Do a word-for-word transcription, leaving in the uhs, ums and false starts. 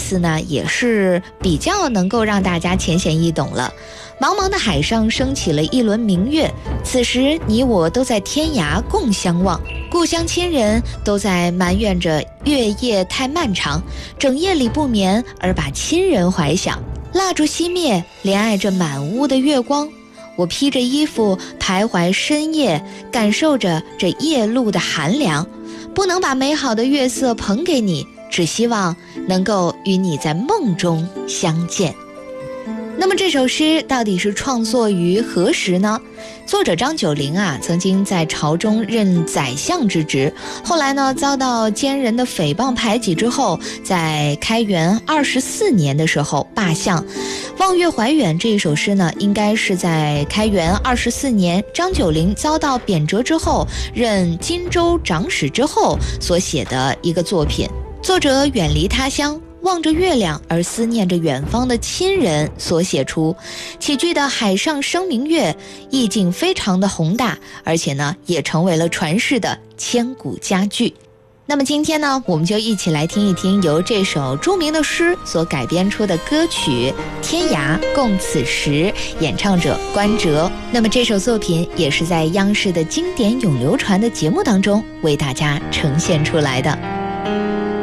思呢也是比较能够让大家浅显易懂了。茫茫的海上升起了一轮明月，此时你我都在天涯共相望，故乡亲人都在埋怨着月夜太漫长，整夜里不眠而把亲人怀想。蜡烛熄灭，怜爱着满屋的月光，我披着衣服徘徊深夜，感受着这夜露的寒凉，不能把美好的月色捧给你，只希望能够与你在梦中相见。那么这首诗到底是创作于何时呢？作者张九龄啊，曾经在朝中任宰相之职，后来呢遭到奸人的诽谤排挤之后，在开元二十四年的时候罢相。望月怀远这一首诗呢，应该是在开元二十四年张九龄遭到贬谪之后，任荆州长史之后所写的一个作品。作者远离他乡，望着月亮而思念着远方的亲人所写出，起句的海上生明月意境非常的宏大，而且呢也成为了传世的千古佳句。那么今天呢，我们就一起来听一听由这首著名的诗所改编出的歌曲《天涯共此时》，演唱者关喆。那么这首作品也是在央视的经典咏流传的节目当中为大家呈现出来的。